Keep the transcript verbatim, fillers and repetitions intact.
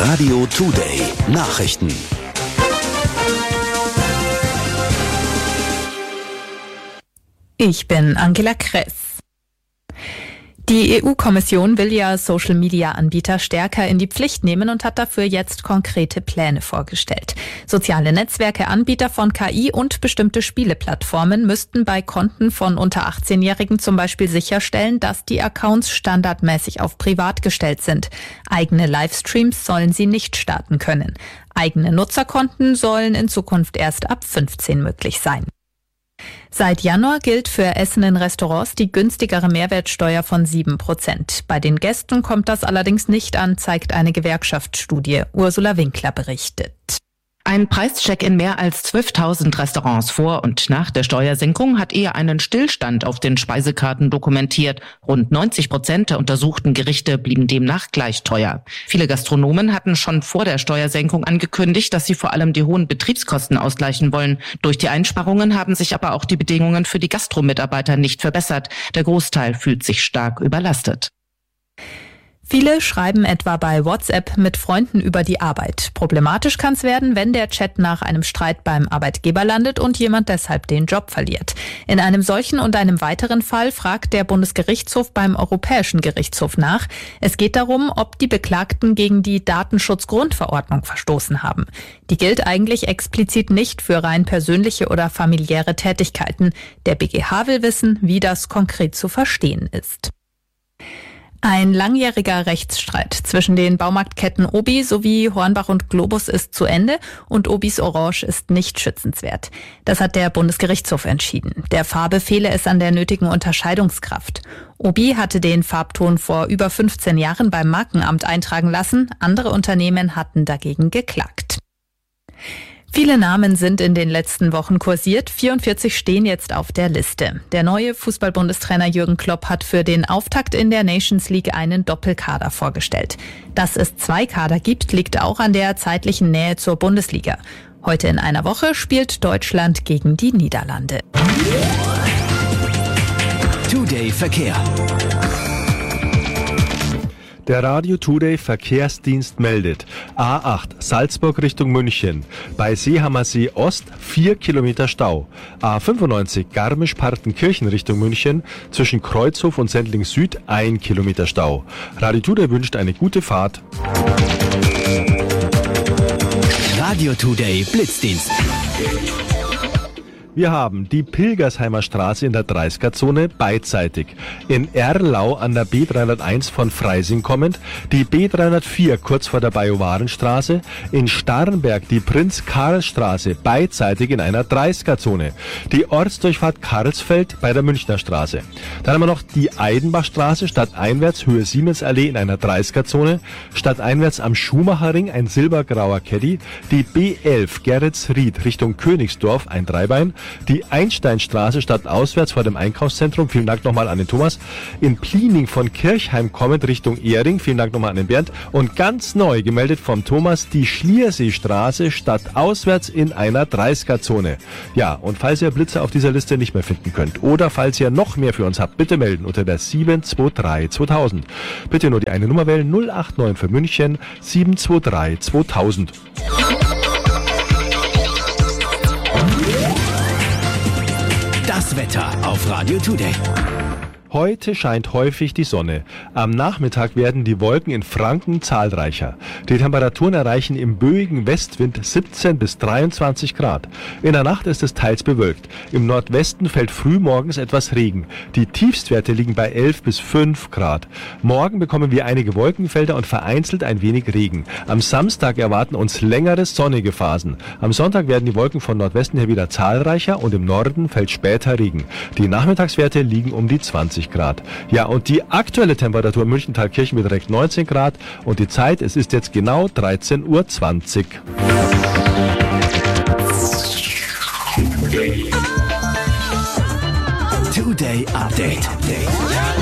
Radio Today Nachrichten. Ich bin Angela Kress. Die E U-Kommission will ja Social-Media-Anbieter stärker in die Pflicht nehmen und hat dafür jetzt konkrete Pläne vorgestellt. Soziale Netzwerke, Anbieter von K I und bestimmte Spieleplattformen müssten bei Konten von unter achtzehnjährigen zum Beispiel sicherstellen, dass die Accounts standardmäßig auf privat gestellt sind. Eigene Livestreams sollen sie nicht starten können. Eigene Nutzerkonten sollen in Zukunft erst ab fünfzehn möglich sein. Seit Januar gilt für Essen in Restaurants die günstigere Mehrwertsteuer von sieben Prozent. Bei den Gästen kommt das allerdings nicht an, zeigt eine Gewerkschaftsstudie. Ursula Winkler berichtet. Ein Preischeck in mehr als zwölftausend Restaurants vor und nach der Steuersenkung hat eher einen Stillstand auf den Speisekarten dokumentiert. Rund neunzig Prozent der untersuchten Gerichte blieben demnach gleich teuer. Viele Gastronomen hatten schon vor der Steuersenkung angekündigt, dass sie vor allem die hohen Betriebskosten ausgleichen wollen. Durch die Einsparungen haben sich aber auch die Bedingungen für die Gastromitarbeiter nicht verbessert. Der Großteil fühlt sich stark überlastet. Viele schreiben etwa bei WhatsApp mit Freunden über die Arbeit. Problematisch kann es werden, wenn der Chat nach einem Streit beim Arbeitgeber landet und jemand deshalb den Job verliert. In einem solchen und einem weiteren Fall fragt der Bundesgerichtshof beim Europäischen Gerichtshof nach. Es geht darum, ob die Beklagten gegen die Datenschutzgrundverordnung verstoßen haben. Die gilt eigentlich explizit nicht für rein persönliche oder familiäre Tätigkeiten. Der B G H will wissen, wie das konkret zu verstehen ist. Ein langjähriger Rechtsstreit zwischen den Baumarktketten Obi sowie Hornbach und Globus ist zu Ende und Obis Orange ist nicht schützenswert. Das hat der Bundesgerichtshof entschieden. Der Farbe fehle es an der nötigen Unterscheidungskraft. Obi hatte den Farbton vor über fünfzehn Jahren beim Markenamt eintragen lassen. Andere Unternehmen hatten dagegen geklagt. Viele Namen sind in den letzten Wochen kursiert. vierundvierzig stehen jetzt auf der Liste. Der neue Fußball-Bundestrainer Jürgen Klopp hat für den Auftakt in der Nations League einen Doppelkader vorgestellt. Dass es zwei Kader gibt, liegt auch an der zeitlichen Nähe zur Bundesliga. Heute in einer Woche spielt Deutschland gegen die Niederlande. Today Verkehr. Der Radio Today Verkehrsdienst meldet A acht Salzburg Richtung München. Bei Seehammersee Ost vier Kilometer Stau. A fünfundneunzig Garmisch-Partenkirchen Richtung München. Zwischen Kreuzhof und Sendling Süd ein Kilometer Stau. Radio Today wünscht eine gute Fahrt. Radio Today Blitzdienst. Wir haben die Pilgersheimer Straße in der dreißiger-Zone beidseitig. In Erlau an der B dreihunderteins von Freising kommend, die B dreihundertvier kurz vor der Bajuwarenstraße, in Starnberg die Prinz-Karl-Straße beidseitig in einer dreißiger-Zone, die Ortsdurchfahrt Karlsfeld bei der Münchner Straße. Dann haben wir noch die Eidenbachstraße stadteinwärts Höhe Siemensallee in einer dreißiger-Zone, stadteinwärts am Schumacherring ein silbergrauer Caddy, die B elf Geretsried Richtung Königsdorf ein Dreibein, die Einsteinstraße stadtauswärts vor dem Einkaufszentrum, vielen Dank nochmal an den Thomas, in Pliening von Kirchheim kommend Richtung Ehring, vielen Dank nochmal an den Bernd, und ganz neu gemeldet vom Thomas die Schlierseestraße stadtauswärts in einer dreißiger-Zone. Ja, und falls ihr Blitze auf dieser Liste nicht mehr finden könnt oder falls ihr noch mehr für uns habt, bitte melden unter der sieben zwei drei zweitausend. Bitte nur die eine Nummer wählen, null acht neun für München, sieben zwei drei zweitausend. Das Wetter auf Radio Today. Heute scheint häufig die Sonne. Am Nachmittag werden die Wolken in Franken zahlreicher. Die Temperaturen erreichen im böigen Westwind siebzehn bis dreiundzwanzig Grad. In der Nacht ist es teils bewölkt. Im Nordwesten fällt frühmorgens etwas Regen. Die Tiefstwerte liegen bei elf bis fünf Grad. Morgen bekommen wir einige Wolkenfelder und vereinzelt ein wenig Regen. Am Samstag erwarten uns längere sonnige Phasen. Am Sonntag werden die Wolken von Nordwesten her wieder zahlreicher und im Norden fällt später Regen. Die Nachmittagswerte liegen um die zwanzig Grad. Ja, und die aktuelle Temperatur in München-Thalkirchen beträgt neunzehn Grad und die Zeit, es ist jetzt genau dreizehn Uhr zwanzig. Today Update.